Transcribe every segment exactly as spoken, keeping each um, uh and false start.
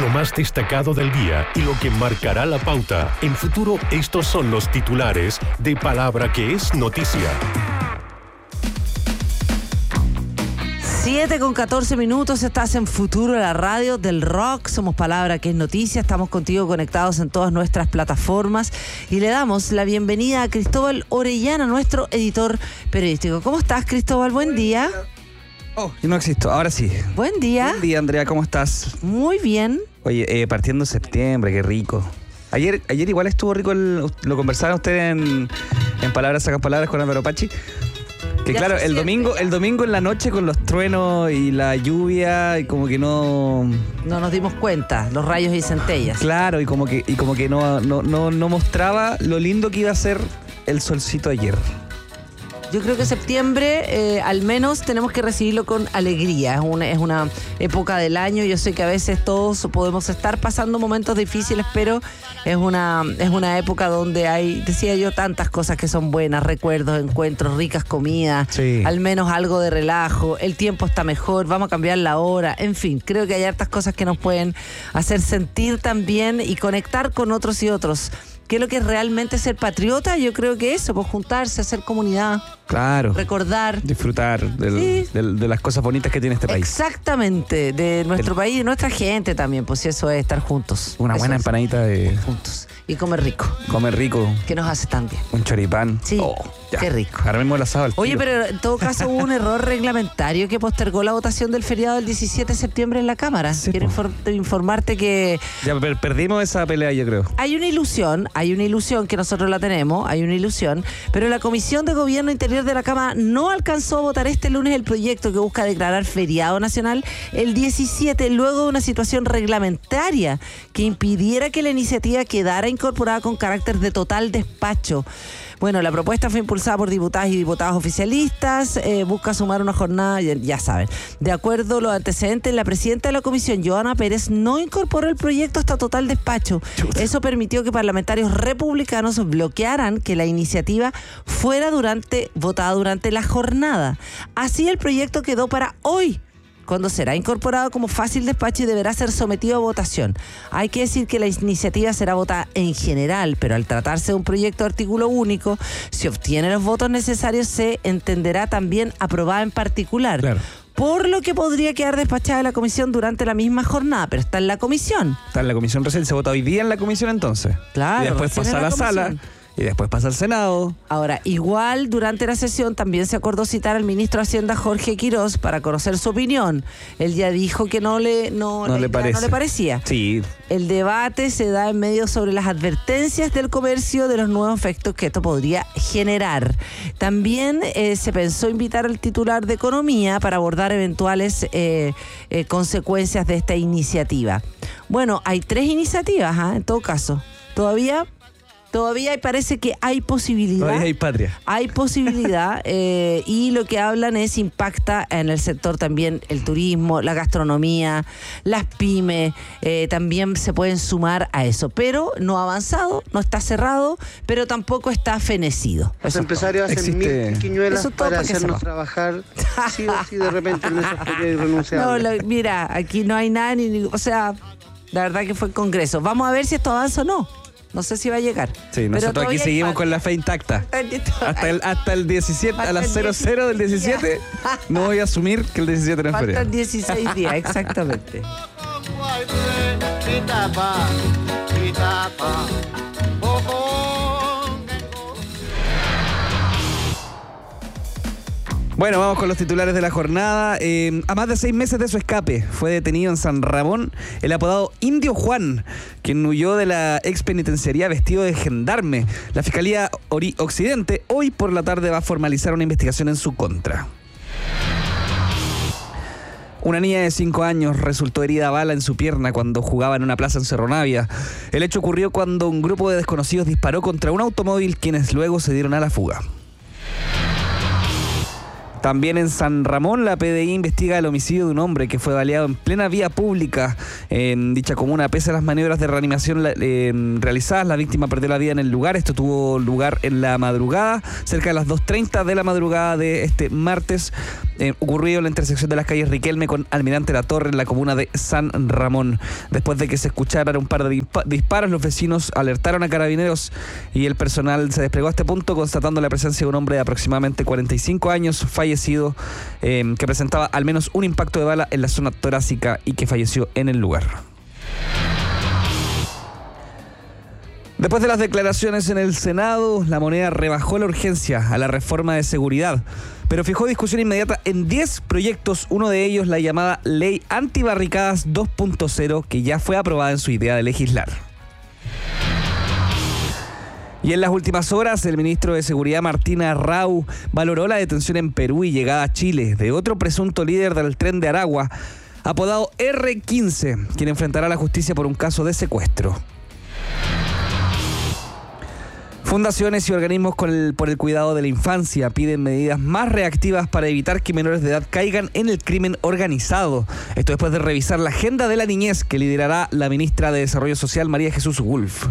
lo más destacado del día y lo que marcará la pauta. En Futuro, estos son los titulares de Palabra que es noticia. siete con catorce minutos, estás en Futuro, la radio del rock. Somos Palabra que es noticia, estamos contigo conectados en todas nuestras plataformas y le damos la bienvenida a Cristóbal Orellana, nuestro editor periodístico. ¿Cómo estás, Cristóbal? Buen día. Oh, yo no existo, ahora sí. Buen día. Buen día, Andrea, ¿cómo estás? Muy bien. Oye, eh, partiendo septiembre, qué rico. Ayer, ayer igual estuvo rico, el, lo conversaban ustedes en, en Palabras Sacan Palabras con Álvaro Pachi. Que ya claro, el domingo, el domingo en la noche con los truenos y la lluvia y como que no... No nos dimos cuenta, los rayos y centellas. Claro, y como que, y como que no, no, no, no mostraba lo lindo que iba a ser el solcito ayer. Yo creo que septiembre, eh, al menos, tenemos que recibirlo con alegría. Es una, es una época del año. Yo sé que a veces todos podemos estar pasando momentos difíciles, pero es una, es una época donde hay, decía yo, tantas cosas que son buenas, recuerdos, encuentros, ricas comidas, sí. Al menos algo de relajo, el tiempo está mejor, vamos a cambiar la hora, en fin, creo que hay hartas cosas que nos pueden hacer sentir también y conectar con otros y otros. ¿Qué es lo que es realmente ser patriota? Yo creo que eso, pues juntarse, hacer comunidad. Claro. Recordar. Disfrutar del, sí. del, de las cosas bonitas que tiene este país. Exactamente, de nuestro el, país y de nuestra gente también, pues eso es estar juntos. Una eso buena es. empanadita de... Juntos. Y comer rico. Comer rico. Que nos hace tan bien. Un choripán. Sí, oh, qué rico. Ahora mismo el asado al Oye, tiro. pero en todo caso hubo un error reglamentario que postergó la votación del feriado del diecisiete de septiembre en la Cámara. Sí, Quiero po. infor- informarte que... Ya per- perdimos esa pelea, yo creo. Hay una ilusión, hay una ilusión que nosotros la tenemos, hay una ilusión, pero la Comisión de Gobierno Interior de la Cámara no alcanzó a votar este lunes el proyecto que busca declarar feriado nacional el diecisiete, luego de una situación reglamentaria que impidiera que la iniciativa quedara incorporada con carácter de total despacho. Bueno, la propuesta fue impulsada por diputadas y diputados oficialistas, eh, busca sumar una jornada, ya, ya saben. De acuerdo a los antecedentes, la presidenta de la comisión, Joana Pérez, no incorporó el proyecto hasta total despacho. Chuta. Eso permitió que parlamentarios republicanos bloquearan que la iniciativa fuera durante, votada durante la jornada. Así el proyecto quedó para hoy, cuando será incorporado como fácil despacho y deberá ser sometido a votación. Hay que decir que la iniciativa será votada en general, pero al tratarse de un proyecto de artículo único, si obtiene los votos necesarios, se entenderá también aprobada en particular. Claro. Por lo que podría quedar despachada de la comisión durante la misma jornada, pero está en la comisión. Está en la comisión recién, se vota hoy día en la comisión entonces. Claro. Y después recién pasa en a la, la sala. Y después pasa al Senado. Ahora, igual durante la sesión también se acordó citar al ministro de Hacienda Jorge Quirós para conocer su opinión. Él ya dijo que no le, no, no, le, le, parece. no le parecía. Sí. El debate se da en medio sobre las advertencias del comercio de los nuevos efectos que esto podría generar. También eh, se pensó invitar al titular de Economía para abordar eventuales eh, eh, consecuencias de esta iniciativa. Bueno, hay tres iniciativas, ¿eh? En todo caso. Todavía... Todavía parece que hay posibilidad. Todavía hay patria. Hay posibilidad eh, y lo que hablan es impacta en el sector también el turismo, la gastronomía, las pymes, eh, también se pueden sumar a eso. Pero no ha avanzado, no está cerrado, pero tampoco está fenecido. Los empresarios hacen Existe... mil quiñuelas Eso todo para para que hacernos sepa. trabajar sí o sí de repente en esos periodos No, irrenunciables. lo, mira, aquí no hay nada, ni, o sea, la verdad que fue el Congreso. Vamos a ver si esto avanza o no. No sé si va a llegar. Sí, nosotros aquí seguimos con la fe intacta. Hasta el, hasta el diecisiete, hasta a las cero cero del diecisiete, no voy a asumir que el diecisiete no es feriado. Faltan dieciséis días, exactamente. Bueno, vamos con los titulares de la jornada. Eh, a más de seis meses de su escape, fue detenido en San Ramón el apodado Indio Juan, quien huyó de la ex penitenciaría vestido de gendarme. La Fiscalía Ori- Occidente hoy por la tarde va a formalizar una investigación en su contra. Una niña de cinco años resultó herida a bala en su pierna cuando jugaba en una plaza en Cerro Navia. El hecho ocurrió cuando un grupo de desconocidos disparó contra un automóvil, quienes luego se dieron a la fuga. También en San Ramón, la P D I investiga el homicidio de un hombre que fue baleado en plena vía pública en dicha comuna. Pese a las maniobras de reanimación eh, realizadas, la víctima perdió la vida en el lugar. Esto tuvo lugar en la madrugada, cerca de las dos treinta de la madrugada de este martes, eh, ocurrido en la intersección de las calles Riquelme con Almirante La Torre en la comuna de San Ramón. Después de que se escucharan un par de dispa- disparos, los vecinos alertaron a carabineros y el personal se desplegó a este punto, constatando la presencia de un hombre de aproximadamente cuarenta y cinco años, fallecido, eh, que presentaba al menos un impacto de bala en la zona torácica y que falleció en el lugar. Después de las declaraciones en el Senado, La Moneda rebajó la urgencia a la reforma de seguridad, pero fijó discusión inmediata en diez proyectos, uno de ellos la llamada Ley Antibarricadas dos punto cero, que ya fue aprobada en su idea de legislar. Y en las últimas horas, el ministro de Seguridad, Martín Arrau, valoró la detención en Perú y llegada a Chile de otro presunto líder del Tren de Aragua, apodado erre quince, quien enfrentará a la justicia por un caso de secuestro. Fundaciones y organismos con el, por el cuidado de la infancia piden medidas más reactivas para evitar que menores de edad caigan en el crimen organizado. Esto después de revisar la agenda de la niñez que liderará la ministra de Desarrollo Social, María Jesús Wolf.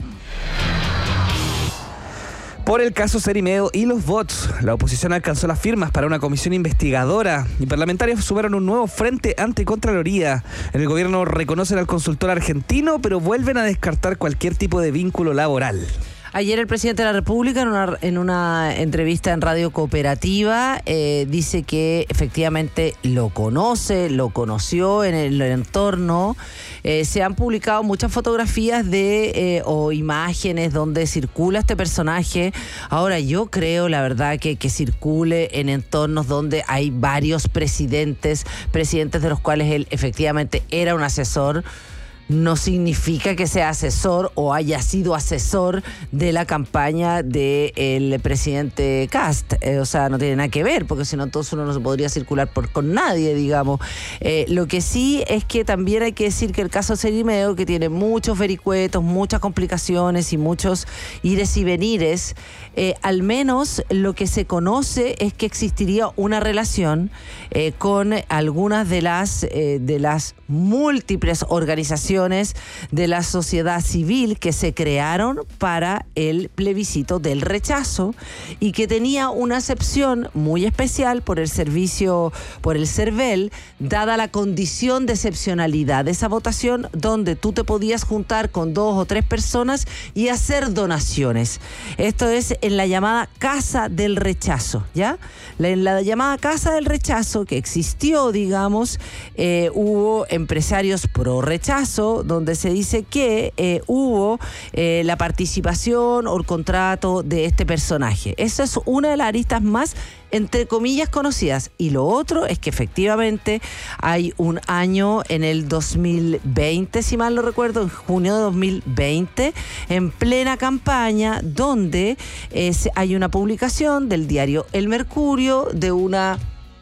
Por el caso Cerimeo y los bots, la oposición alcanzó las firmas para una comisión investigadora y parlamentarios sumaron un nuevo frente ante Contraloría. En el gobierno reconocen al consultor argentino, pero vuelven a descartar cualquier tipo de vínculo laboral. Ayer el presidente de la República, en una, en una entrevista en Radio Cooperativa, eh, dice que efectivamente lo conoce, lo conoció en el, el entorno. Eh, se han publicado muchas fotografías de eh, o imágenes donde circula este personaje. Ahora, yo creo, la verdad, que, que circule en entornos donde hay varios presidentes, presidentes de los cuales él efectivamente era un asesor. No significa que sea asesor o haya sido asesor de la campaña del presidente Kast. Eh, o sea, no tiene nada que ver, porque si no, entonces uno no se podría circular por, con nadie, digamos. Eh, lo que sí es que también hay que decir que el caso Cerimeo, que tiene muchos vericuetos, muchas complicaciones y muchos ires y venires, eh, al menos lo que se conoce es que existiría una relación eh, con algunas de las, eh, de las múltiples organizaciones de la sociedad civil que se crearon para el plebiscito del rechazo y que tenía una acepción muy especial por el servicio, por el CERVEL, dada la condición de excepcionalidad de esa votación, donde tú te podías juntar con dos o tres personas y hacer donaciones. Esto es en la llamada Casa del Rechazo, ¿ya? La, en la llamada Casa del Rechazo, que existió, digamos, eh, hubo empresarios pro rechazo, donde se dice que eh, hubo eh, la participación o el contrato de este personaje. Esa es una de las aristas más, entre comillas, conocidas. Y lo otro es que efectivamente hay un año en el dos mil veinte, si mal no recuerdo, en junio de dos mil veinte, en plena campaña, donde eh, hay una publicación del diario El Mercurio de una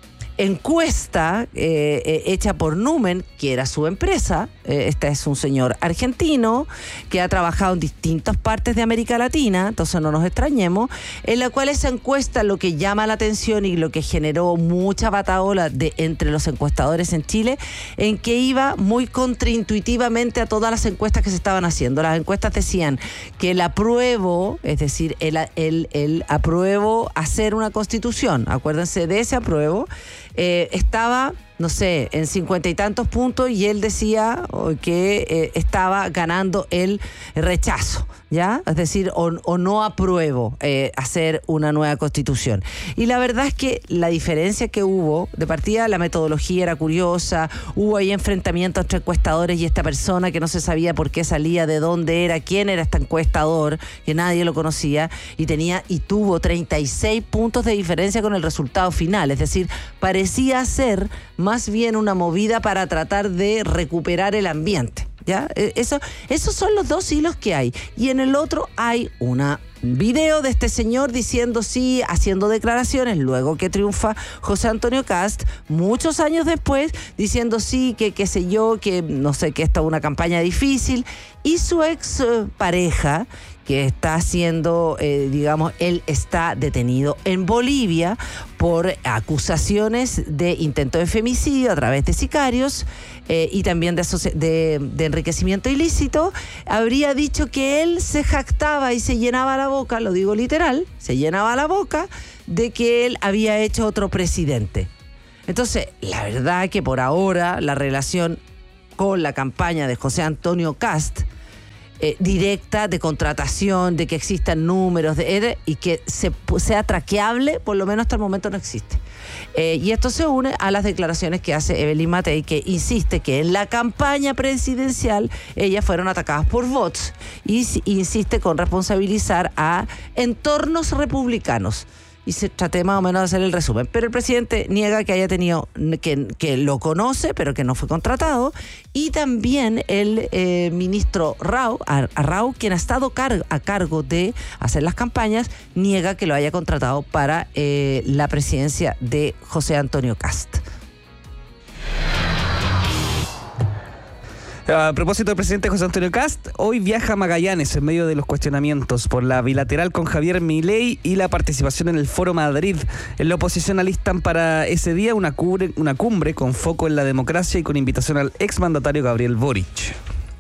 encuesta eh, eh, hecha por Numen, que era su empresa. Eh, este es un señor argentino que ha trabajado en distintas partes de América Latina, entonces no nos extrañemos, en la cual esa encuesta, lo que llama la atención y lo que generó mucha batahola de, entre los encuestadores en Chile, en que iba muy contraintuitivamente a todas las encuestas que se estaban haciendo. Las encuestas decían que el apruebo, es decir, el, el, el apruebo hacer una constitución, acuérdense de ese apruebo, Eh, estaba, no sé, en cincuenta y tantos puntos, y él decía que eh, estaba ganando el rechazo, ¿ya? Es decir, o, o no apruebo eh, hacer una nueva constitución. Y la verdad es que la diferencia que hubo, de partida la metodología era curiosa, hubo ahí enfrentamientos entre encuestadores y esta persona que no se sabía por qué salía, de dónde era, quién era este encuestador, que nadie lo conocía, y tenía y tuvo treinta y seis puntos de diferencia con el resultado final. Es decir, parecía ser más bien una movida para tratar de recuperar el ambiente, ¿ya? Eso, esos son los dos hilos que hay. Y en el otro hay una video de este señor diciendo sí, haciendo declaraciones, luego que triunfa José Antonio Kast, muchos años después, diciendo sí, que qué sé yo, que no sé, que esta es una campaña difícil, y su ex eh, pareja, que está haciendo, eh, digamos, él está detenido en Bolivia por acusaciones de intento de femicidio a través de sicarios eh, y también de, de, de enriquecimiento ilícito. Habría dicho que él se jactaba y se llenaba la boca, lo digo literal, se llenaba la boca de que él había hecho otro presidente. Entonces, la verdad que por ahora la relación con la campaña de José Antonio Kast, Eh, directa de contratación, de que existan números de, y que se, sea traqueable, por lo menos hasta el momento no existe. Eh, y esto se une a las declaraciones que hace Evelyn Matei, que insiste que en la campaña presidencial ellas fueron atacadas por bots y insiste con responsabilizar a entornos republicanos. Y se traté más o menos de hacer el resumen. Pero el presidente niega que haya tenido, que, que lo conoce, pero que no fue contratado. Y también el eh, ministro Rao, Rao, quien ha estado car- a cargo de hacer las campañas, niega que lo haya contratado para eh, la presidencia de José Antonio Kast. A propósito del presidente José Antonio Kast, hoy viaja a Magallanes en medio de los cuestionamientos por la bilateral con Javier Milei y la participación en el Foro Madrid. En la oposición alistan para ese día una cumbre, una cumbre con foco en la democracia y con invitación al exmandatario Gabriel Boric.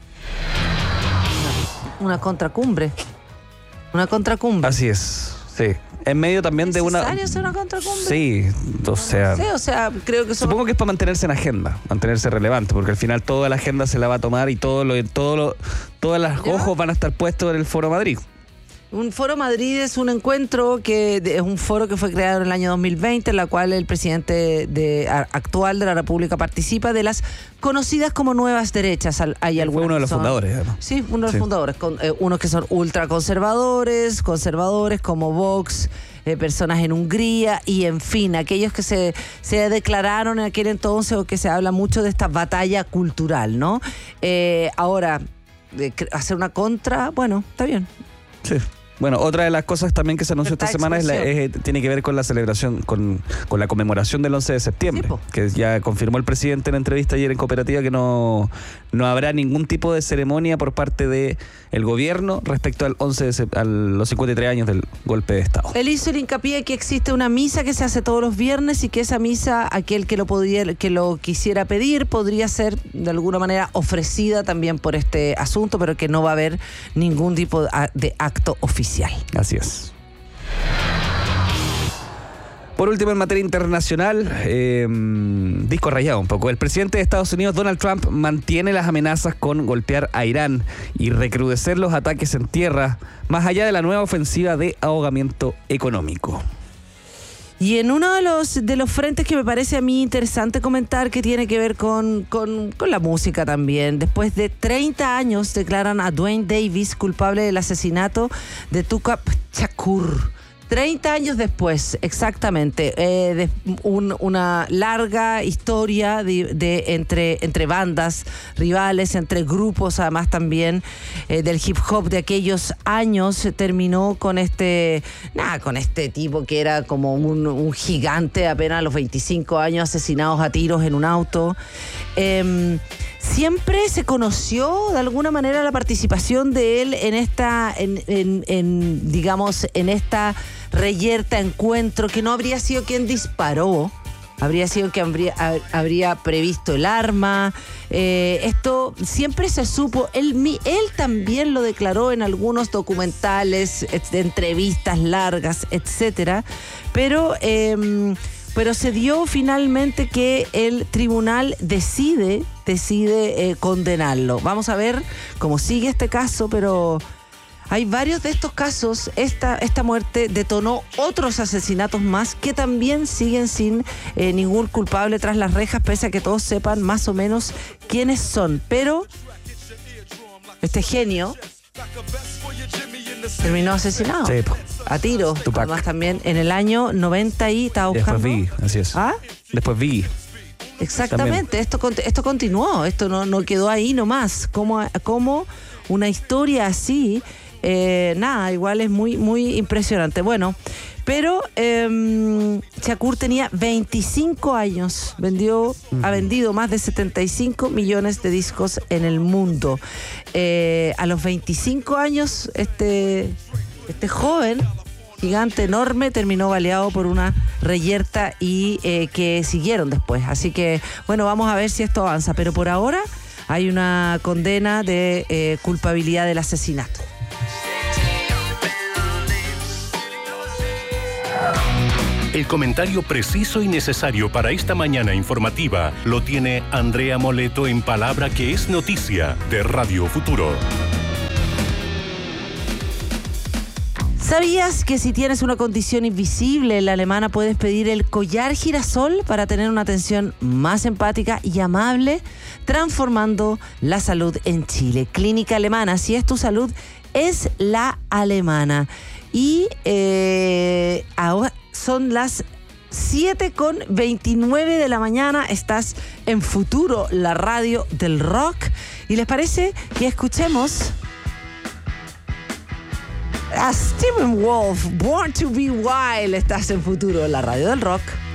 Una contracumbre. Una contracumbre. Así es, sí. En medio también de una... ¿Es necesario hacer una contracumbre? Sí, o sea... Sí, o sea, creo que... Son... Supongo que es para mantenerse en agenda, mantenerse relevante, porque al final toda la agenda se la va a tomar y todo lo, todo lo, todos los ojos van a estar puestos en el Foro Madrid. Un Foro Madrid es un encuentro que es un foro que fue creado en el año dos mil veinte, en la cual el presidente de, actual de la República participa de las conocidas como nuevas derechas. Hay Fue uno de los son, fundadores, además. Sí, uno de los sí. fundadores. Con, eh, unos que son ultraconservadores, conservadores como Vox, eh, personas en Hungría y, en fin, aquellos que se, se declararon en aquel entonces o que se habla mucho de esta batalla cultural, ¿no? Eh, ahora, eh, hacer una contra, bueno, está bien. Sí. Bueno, otra de las cosas también que se anunció esta semana es la, es, tiene que ver con la celebración, con, con la conmemoración del once de septiembre, sí, que ya confirmó el presidente en entrevista ayer en Cooperativa que no, no habrá ningún tipo de ceremonia por parte del gobierno respecto al once de, a los cincuenta y tres años del golpe de Estado. Él hizo el hincapié que existe una misa que se hace todos los viernes y que esa misa, aquel que lo, podía, que lo quisiera pedir, podría ser de alguna manera ofrecida también por este asunto, pero que no va a haber ningún tipo de acto oficial. Así es. Por último, en materia internacional, eh, disco rayado un poco. El presidente de Estados Unidos, Donald Trump, mantiene las amenazas con golpear a Irán y recrudecer los ataques en tierra, más allá de la nueva ofensiva de ahogamiento económico. Y en uno de los de los frentes que me parece a mí interesante comentar, que tiene que ver con, con, con la música también. Después de treinta años declaran a Duane Davis culpable del asesinato de Tupac Shakur. treinta años después, exactamente, eh, de un, una larga historia de, de entre, entre bandas rivales, entre grupos, además también eh, del hip hop de aquellos años, terminó con este, nada, con este tipo que era como un, un gigante, apenas a los veinticinco años, asesinados a tiros en un auto. Eh, Siempre se conoció de alguna manera la participación de él en esta, en, en, en digamos, en esta reyerta encuentro, que no habría sido quien disparó, habría sido quien habría, habría previsto el arma. Eh, esto siempre se supo, él, él también lo declaró en algunos documentales, entrevistas largas, etcétera, pero... Eh, Pero se dio finalmente que el tribunal decide, decide eh, condenarlo. Vamos a ver cómo sigue este caso, pero hay varios de estos casos. Esta, esta muerte detonó otros asesinatos más que también siguen sin eh, ningún culpable tras las rejas, pese a que todos sepan más o menos quiénes son. Pero este genio terminó asesinado. Sí, a tiro. Tupac. Además también en el año noventa y estaba buscando. Después Biggie, así es. ¿Ah? Después Biggie. Exactamente, esto, esto continuó, esto no, no quedó ahí nomás. Como, como una historia así eh, nada, igual es muy, muy impresionante. Bueno, pero eh, Shakur tenía veinticinco años, vendió, uh-huh. ha vendido más de setenta y cinco millones de discos en el mundo. Eh, a los veinticinco años, este, este joven, gigante, enorme, terminó baleado por una reyerta y eh, que siguieron después. Así que, bueno, vamos a ver si esto avanza. Pero por ahora hay una condena de eh, culpabilidad del asesinato. El comentario preciso y necesario para esta mañana informativa lo tiene Andrea Moleto en Palabra que es Noticia de Radio Futuro. ¿Sabías que si tienes una condición invisible en la alemana puedes pedir el collar girasol para tener una atención más empática y amable, transformando la salud en Chile? Clínica Alemana, si es tu salud, es la alemana. Y eh, ahora son las siete con veintinueve de la mañana, estás en Futuro, la radio del rock. ¿Y les parece que escuchemos a Stephen Wolf, Born to be Wild? Estás en Futuro, la radio del rock.